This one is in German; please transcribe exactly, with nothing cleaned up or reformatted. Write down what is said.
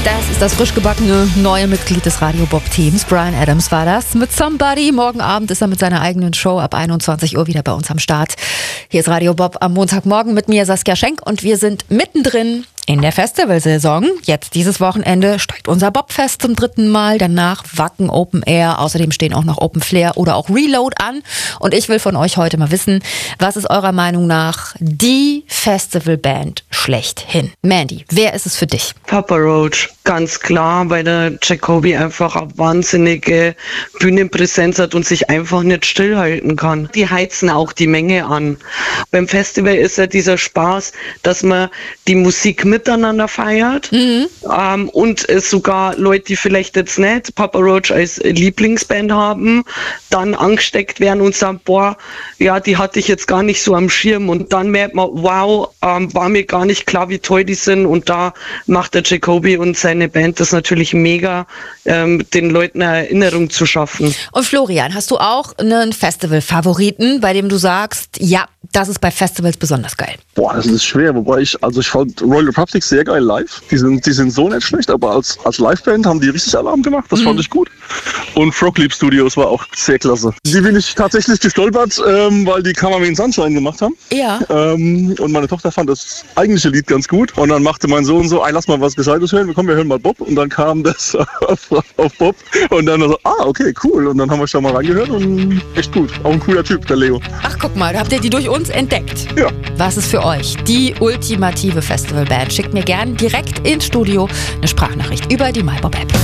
Das ist das frisch gebackene neue Mitglied des Radio Bob Teams. Bryan Adams war das mit Somebody. Morgen Abend ist er mit seiner eigenen Show ab einundzwanzig Uhr wieder bei uns am Start. Hier ist Radio Bob am Montagmorgen mit mir, Saskia Schenk, und wir sind mittendrin in der Festivalsaison. Jetzt dieses Wochenende steigt unser Bobfest zum dritten Mal, danach Wacken Open Air, außerdem stehen auch noch Open Flair oder auch Reload an. Und ich will von euch heute mal wissen, was ist eurer Meinung nach die Festivalband schlechthin? Mandy, wer ist es für dich? Papa Roach, ganz klar, weil der Jacoby einfach eine wahnsinnige Bühnenpräsenz hat und sich einfach nicht stillhalten kann. Die heizen auch die Menge an. Beim Festival ist ja dieser Spaß, dass man die Musik miteinander feiert, mhm. ähm, und es sogar Leute, die vielleicht jetzt nicht Papa Roach als Lieblingsband haben, dann angesteckt werden und sagen, boah, ja, die hatte ich jetzt gar nicht so am Schirm, und dann merkt man, wow, ähm, war mir gar nicht klar, wie toll die sind, und da macht der Jacoby und seine Band das natürlich mega, ähm, den Leuten eine Erinnerung zu schaffen. Und Florian, hast du auch einen Festival-Favoriten, bei dem du sagst, ja, das ist bei Festivals besonders geil? Boah, das ist schwer, wobei ich, also ich fand Royal Republic sehr geil live. Die sind, die sind so nicht schlecht, aber als, als Liveband haben die richtig Alarm gemacht, das mhm. fand ich gut. Und Frog Leap Studios war auch sehr klasse. Die bin ich tatsächlich gestolpert, ähm, weil die Come in Sunshine gemacht haben. Ja. Ähm, und meine Tochter fand das eigentliche Lied ganz gut. Und dann machte mein Sohn so, ey, lass mal was Gescheites hören, wir kommen, wir hören mal Bob. Und dann kam das auf, auf Bob. Und dann so, ah, okay, cool. Und dann haben wir schon mal reingehört und echt gut. Auch ein cooler Typ, der Leo. Ach, guck mal, da habt ihr die durch uns entdeckt. Ja. Was ist für euch die ultimative Festivalband? Schickt mir gerne direkt ins Studio eine Sprachnachricht über die MyBob-App.